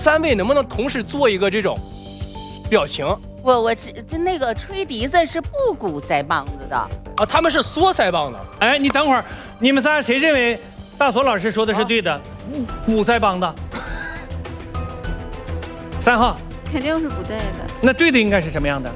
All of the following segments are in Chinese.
三位能不能同时做一个这种表情？ 我这那个吹笛子是不鼓腮帮子的啊，他们是缩腮帮子。 哎，你等会儿，你们仨谁认为大锁老师说的是对的？鼓腮帮子。3号肯定是不对的。 那对的应该是什么样的？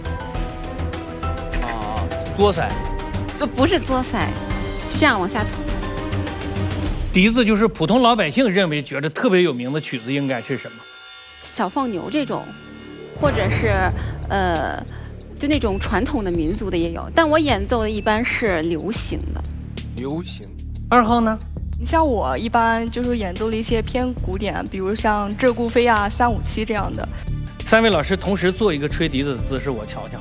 啊，嘬腮。 这不是嘬腮，是这样往下吐。 笛子就是普通老百姓认为觉得特别有名的曲子，应该是什么？ 小放牛这种，或者是就那种传统的民族的也有，但我演奏的一般是流行的。 流行。 2号呢？ 你像我一般就是演奏了一些偏古典，比如像鹧鸪飞啊、357这样的。 3位老师同时做一个吹笛子的姿势，我瞧瞧。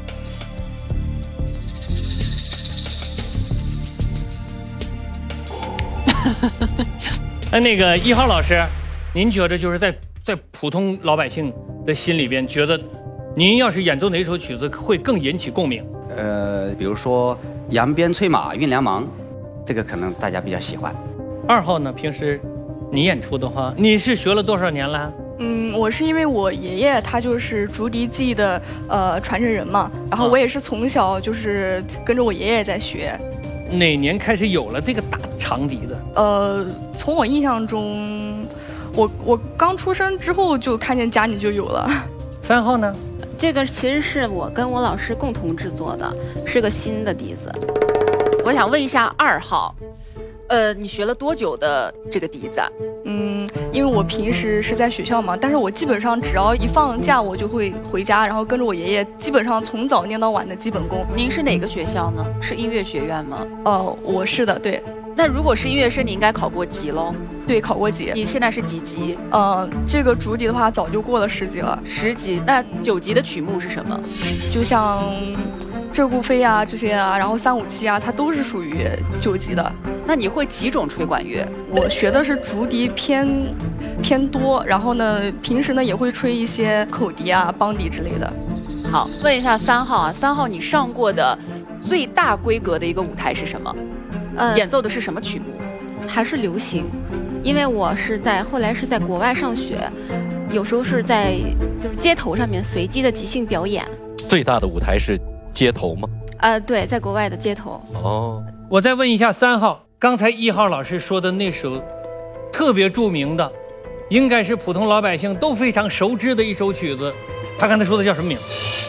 那个1号老师，您觉得就是在普通老百姓的心里边，觉得您要是演奏哪首曲子会更引起共鸣？ 比如说扬鞭催马运粮忙，这个可能大家比较喜欢。 2号呢？平时你演出的话，你是学了多少年了？ 我是因为我爷爷他就是竹笛技的传承人嘛，然后我也是从小就是跟着我爷爷在学。 哪年开始有了这个打长笛的？ 从我印象中，我刚出生之后就看见家里就有了。 3号呢？ 这个其实是我跟我老师共同制作的，是个新的笛子。 我想问一下2号，你学了多久的这个笛子？ 因为我平时是在学校嘛，但是我基本上只要一放假，我就会回家，然后跟着我爷爷，基本上从早念到晚的基本功。 您是哪个学校呢？是音乐学院吗？ 我是的，对。 那如果是音乐生，你应该考过级喽？ 对，考过级。 你现在是几级？ 这个竹笛的话，早就过了10级了。 10级，那9级的曲目是什么？ 就像鹧鸪飞啊这些啊，然后357啊，它都是属于9级的。 那你会几种吹管乐？ 我学的是竹笛偏多，然后呢，平时呢也会吹一些口笛啊、梆笛之类的。 好，问一下3号啊，3号你上过的最大规格的一个舞台是什么？演奏的是什么曲目？ 还是流行，因为我后来是在国外上学，有时候是在就是街头上面随机的即兴表演。 最大的舞台是街头吗？ 对，在国外的街头。 哦， 我再问一下3号，刚才1号老师说的那首特别著名的，应该是普通老百姓都非常熟知的一首曲子，他刚才说的叫什么名？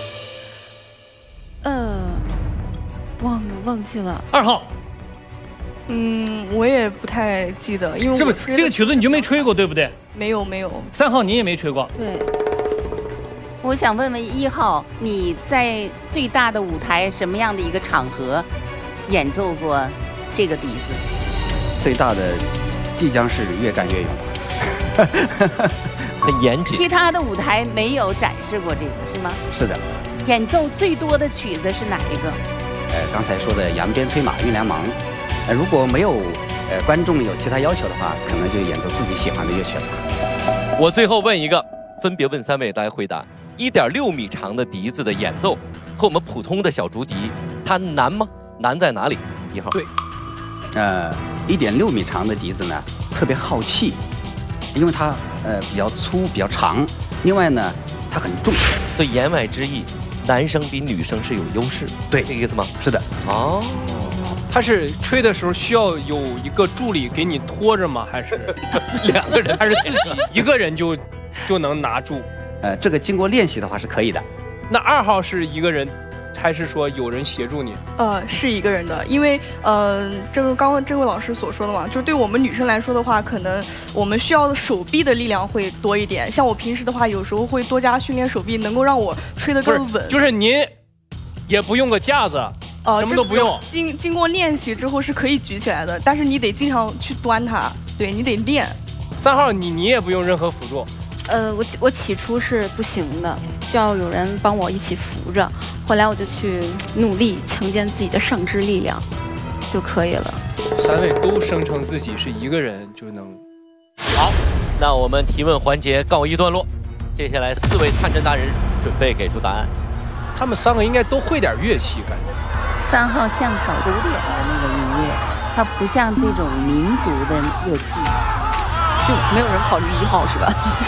忘记了。 2号。 我也不太记得，因为是不是这个曲子你就没吹过，对不对？ 没有。 3号你也没吹过。 对。 我想问问1号，你在最大的舞台什么样的一个场合演奏过这个笛子？ 最大的即将是越战越勇。 很严谨。 其他的舞台没有展示过这个是吗？ 是的。 演奏最多的曲子是哪一个？ 刚才说的扬鞭催马运粮忙。如果没有观众有其他要求的话，可能就演奏自己喜欢的乐曲了。 我最后问一个，分别问3位，大家回答：1.6米长的笛子的演奏和我们普通的小竹笛，它难吗？难在哪里？1号。 对。 1.6米长的笛子呢，特别耗气，因为它比较粗比较长，另外呢它很重， 所以言外之意，男生比女生是有优势。 对， 这个意思吗？ 是的。 哦。 他是吹的时候需要有一个助理给你拖着吗？还是 2个人？ 还是自己一个人就能拿住？ 这个经过练习的话是可以的。 那2号是一个人，还是说有人协助你？ 是一个人的，因为正如刚刚这位老师所说的嘛，就对我们女生来说的话，可能我们需要的手臂的力量会多一点。像我平时的话，有时候会多加训练手臂，能够让我吹得更稳。 就是您也不用个架子。什么都不用， 经过练习之后是可以举起来的，但是你得经常去端它，对你得练。 3号你也不用任何辅助。 我起初是不行的，需要有人帮我一起扶着，后来我就去努力强健自己的上肢力量，就可以了。 3位都声称自己是一个人就能。 好，那我们提问环节告一段落，接下来4位探针达人准备给出答案。 他们3个应该都会点乐器，感觉。 3号像搞古典的那个音乐，它不像这种民族的乐器，就没有人考虑1号是吧？